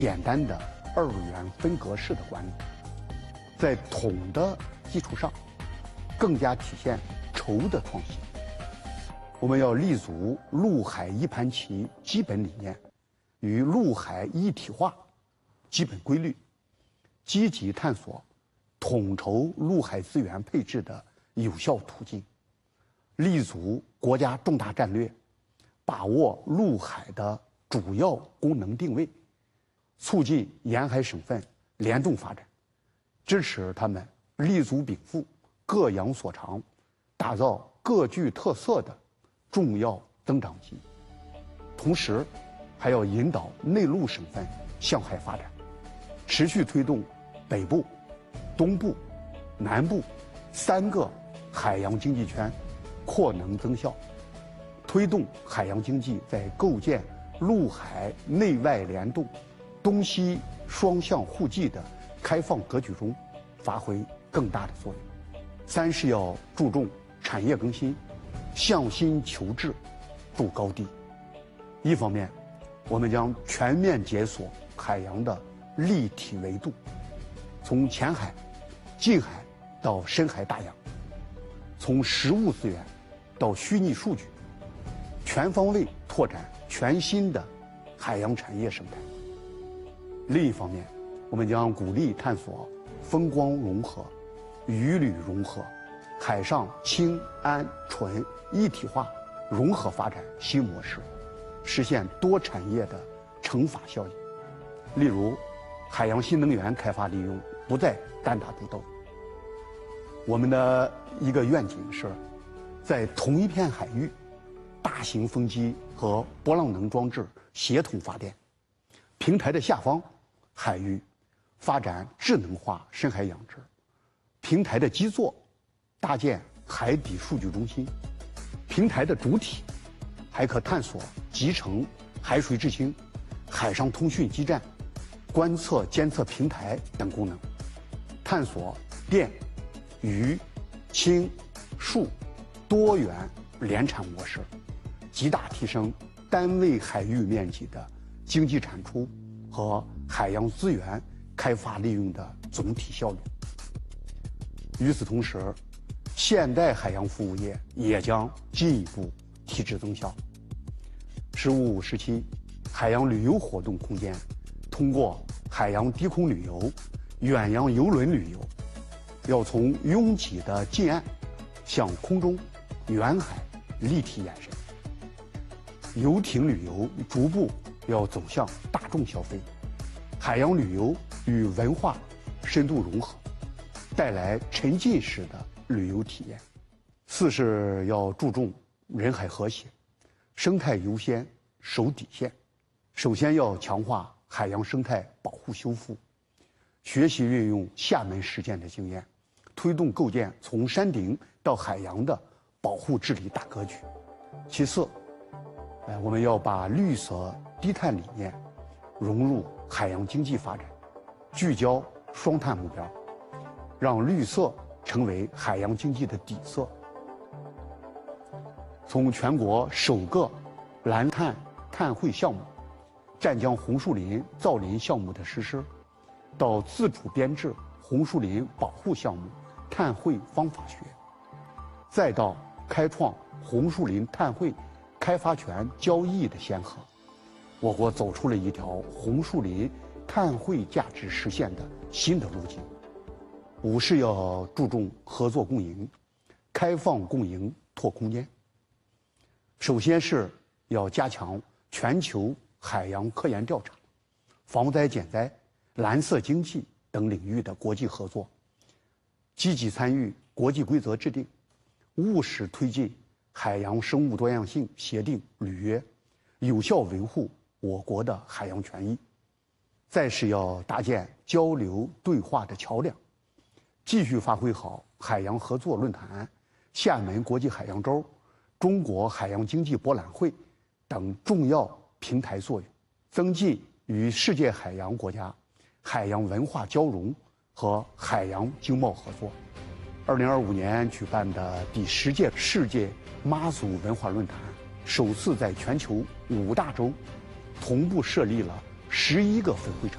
简单的2位元分割式的管理，在统的基础上，更加体现筹的创新。我们要立足陆海一盘棋基本理念与陆海一体化基本规律，积极探索统筹陆海资源配置的有效途径，立足国家重大战略，把握陆海的主要功能定位，促进沿海省份联动发展，支持他们立足禀赋，各扬所长，打造各具特色的重要增长极。同时，还要引导内陆省份向海发展，持续推动北部、东部、南部3个海洋经济圈扩能增效，推动海洋经济在构建陆海内外联动、东西双向互济的开放格局中发挥更大的作用。3是要注重产业更新，向新求治，筑高地。一方面，我们将全面解锁海洋的立体维度，从浅海、近海到深海大洋，从实物资源到虚拟数据，全方位拓展全新的海洋产业生态。另一方面，我们将鼓励探索风光融合、渔旅融合、海上氢氨醇一体化融合发展新模式，实现多产业的乘法效应。例如，海洋新能源开发利用不再单打独斗。我们的一个愿景是，在同一片海域，大型风机和波浪能装置协同发电，平台的下方海域发展智能化深海养殖，平台的基座搭建海底数据中心，平台的主体还可探索集成海水制氢、海上通讯基站、观测监测平台等功能，探索电、鱼、氢、数多元联产模式，极大提升单位海域面积的经济产出和海洋资源开发利用的总体效率。与此同时，现代海洋服务业也将进一步提质增效。“15+5”时期，海洋旅游活动空间通过海洋低空旅游、远洋邮轮旅游，要从拥挤的近岸向空中、远海立体延伸。游艇旅游逐步要走向大众消费，海洋旅游与文化深度融合，带来沉浸式的旅游体验。4是要注重人海和谐，生态优先，守底线。首先要强化海洋生态保护修复，学习运用厦门实践的经验，推动构建从山顶到海洋的保护治理大格局。其次，我们要把绿色低碳理念融入海洋经济发展，聚焦双碳目标，让绿色成为海洋经济的底色。从全国首个蓝碳碳汇项目、湛江红树林造林项目的实施，到自主编制红树林保护项目碳汇方法学，再到开创红树林碳汇开发权交易的先河，我国走出了一条红树林碳汇价值实现的新的路径。5是要注重合作共赢，开放共赢拓空间。首先是要加强全球海洋科研调查、防灾减灾、蓝色经济等领域的国际合作，积极参与国际规则制定，务实推进海洋生物多样性协定履约，有效维护我国的海洋权益。再是要搭建交流对话的桥梁，继续发挥好海洋合作论坛、厦门国际海洋周、中国海洋经济博览会等重要平台作用，增进与世界海洋国家海洋文化交融和海洋经贸合作。2025年举办的第10届世界妈祖文化论坛，首次在全球5大洲同步设立了 11个分会场。